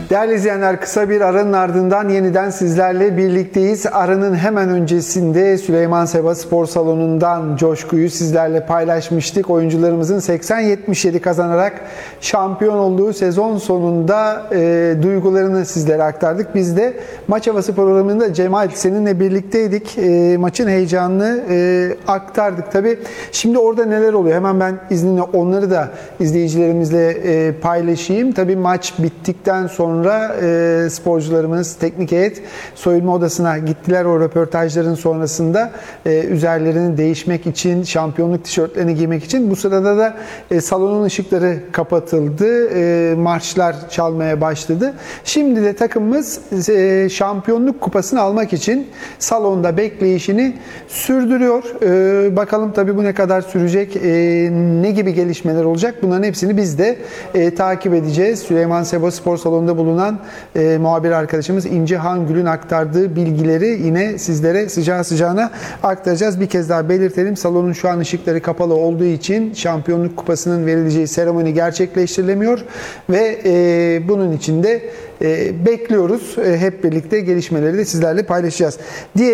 Değerli izleyenler, kısa bir aranın ardından yeniden sizlerle birlikteyiz. Aranın hemen öncesinde Süleyman Seba Spor Salonu'ndan coşkuyu sizlerle paylaşmıştık. Oyuncularımızın 80-77 kazanarak şampiyon olduğu sezon sonunda duygularını sizlere aktardık. Biz de Maç Havası programında Cemal seninle birlikteydik. Maçın heyecanını aktardık. Tabii şimdi orada neler oluyor? Hemen ben izninle onları da izleyicilerimizle paylaşayım. Tabii maç bittikten sonra sporcularımız, teknik heyet soyunma odasına gittiler. O röportajların sonrasında üzerlerini değişmek için, şampiyonluk tişörtlerini giymek için. Bu sırada da salonun ışıkları kapatıldı. Marşlar çalmaya başladı. Şimdi de takımımız şampiyonluk kupasını almak için salonda bekleyişini sürdürüyor. Bakalım tabii bu ne kadar sürecek, ne gibi gelişmeler olacak? Bunların hepsini biz de takip edeceğiz. Süleyman Seba Spor Salonu'nda bulunan muhabir arkadaşımız İnci Hangül'ün aktardığı bilgileri yine sizlere sıcağı sıcağına aktaracağız. Bir kez daha belirtelim. Salonun şu an ışıkları kapalı olduğu için şampiyonluk kupasının verileceği seremoni gerçekleştirilemiyor ve bunun için de bekliyoruz. Hep birlikte gelişmeleri de sizlerle paylaşacağız.